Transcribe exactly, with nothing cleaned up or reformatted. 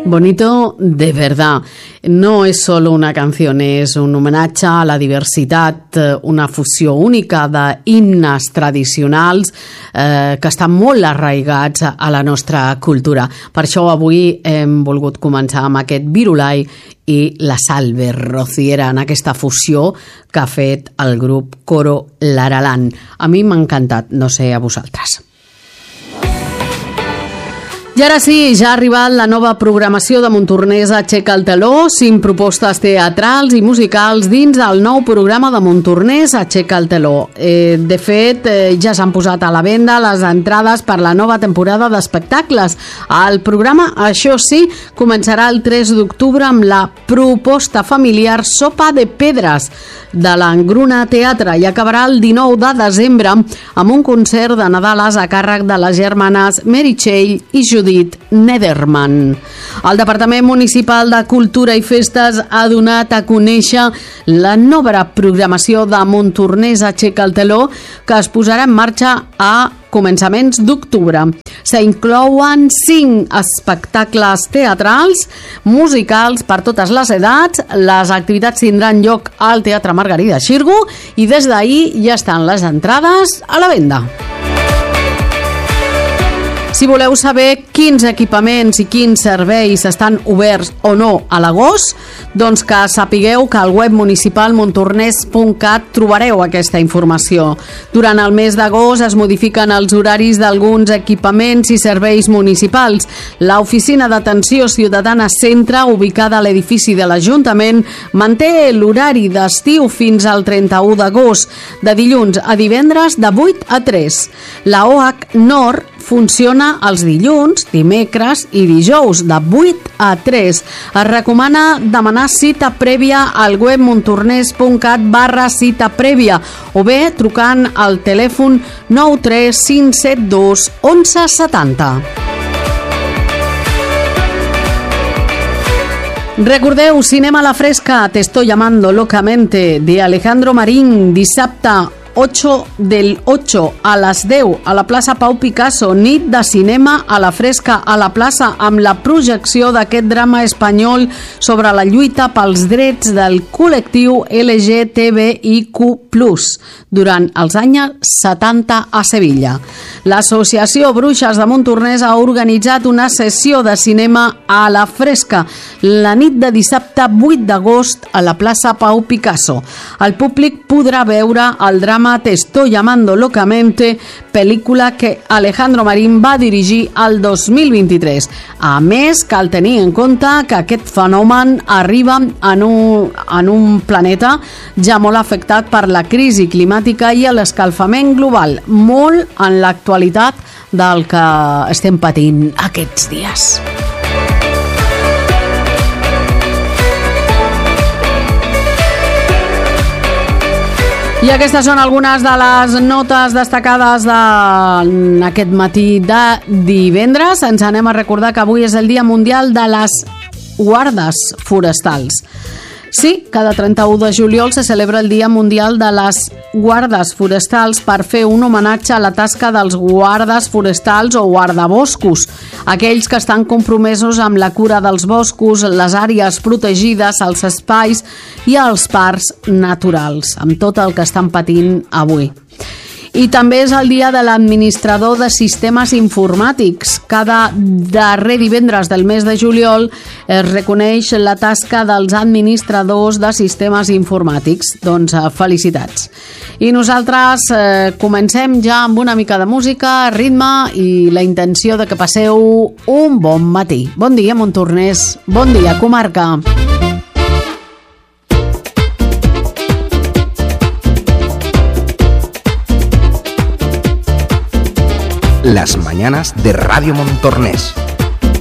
Bonito de verdad. No es solo una canción, és un homenatge a la diversitat, una fusió única d'himnes tradicionals eh, que estan molt arraigats a la nostra cultura. Per això avui hem volgut començar amb aquest Virulai i la Salve Rociera, en aquesta fusió que ha fet el grup Coro L'Aralan. A mi m'ha encantat, no sé a vosaltres. I ara sí, ja ha arribat la nova programació de Montornès Aixeca el teló, cinc propostes teatrals i musicals dins del nou programa de Montornès Aixeca el teló. Eh, de fet, eh, ja s'han posat a la venda les entrades per la nova temporada d'espectacles. El programa, això sí, començarà el tres d'octubre amb la proposta familiar Sopa de Pedres de l'Engruna Teatre i acabarà el dinou de desembre amb un concert de Nadales a càrrec de les germanes Meritxell i Judit Nederman. El Departament Municipal de Cultura i Festes ha donat a conèixer la nova programació de Montornès Aixeca el teló que es posarà en marxa a començaments d'octubre. S'inclouen cinc espectacles teatrals, musicals per totes les edats. Les activitats tindran lloc al Teatre Margarida Xirgu i des d'ahir ja estan les entrades a la venda. Si voleu saber quins equipaments i quins serveis estan oberts o no a l'agost, doncs que sapigueu que al web municipal montornès punt cat trobareu aquesta informació. Durant el mes d'agost es modifiquen els horaris d'alguns equipaments i serveis municipals. L'Oficina d'Atenció Ciutadana Centre, ubicada a l'edifici de l'Ajuntament, manté l'horari d'estiu fins al trenta-u d'agost, de dilluns a divendres de vuit a tres. La O H Nord funciona els dilluns, dimecres i dijous de vuit a tres. Es recomana demanar cita prèvia al web montornès punt cat barra cita prèvia o bé trucant al telèfon nou tres cinc set dos onze setanta. Recordeu, Cinema a la Fresca, Te estoy llamando locamente, de Alejandro Marín, dissabte ocho del ocho a les deu a la plaça Pau Picasso, nit de cinema a la fresca a la plaça amb la projecció d'aquest drama espanyol sobre la lluita pels drets del col·lectiu L G T B I Q plus, durant els anys setanta a Sevilla. L'Associació Bruixes de Montornès ha organitzat una sessió de cinema a la fresca la nit de dissabte vuit d'agost a la plaça Pau Picasso. El públic podrà veure el drama Te estoy llamando locamente, pel·lícula que Alejandro Marín va dirigir el dos mil vint-i-tres. A més, cal tenir en compte que aquest fenomen arriba en un, en un planeta ja molt afectat per la crisi climàtica i l'escalfament global, molt en l'actualitat del que estem patint aquests dies. I aquestes són algunes de les notes destacades d'aquest matí de divendres. Ens anem a recordar que avui és el Dia Mundial de les Guardes Forestals. Sí, cada trenta-u de juliol se celebra el Dia Mundial de les Guardes Forestals per fer un homenatge a la tasca dels guardes forestals o guardaboscos, aquells que estan compromesos amb la cura dels boscos, les àrees protegides, els espais i els parcs naturals, amb tot el que estan patint avui. I també és el dia de l'administrador de sistemes informàtics. Cada darrer divendres del mes de juliol es reconeix la tasca dels administradors de sistemes informàtics. Doncs felicitats. I nosaltres eh, comencem ja amb una mica de música, ritme i la intenció de que passeu un bon matí. Bon dia, Montornès. Bon dia, comarca. Las mañanas de Radio Montornès.